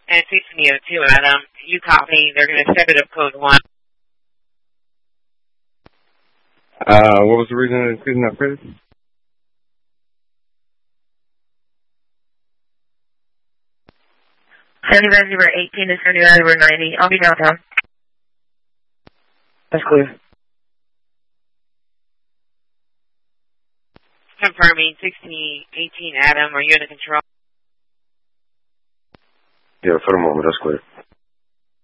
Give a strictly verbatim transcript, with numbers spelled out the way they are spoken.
And sixteen oh two, Adam. You copy. They're going to set it up code one. Uh, what was the reason of increasing that price? seventy-nine zero eighteen to seventy-nine zero ninety. I'll be downtown. That's clear. Confirming sixteen eighteen, Adam. Are you under control? Yeah, for the moment, that's clear.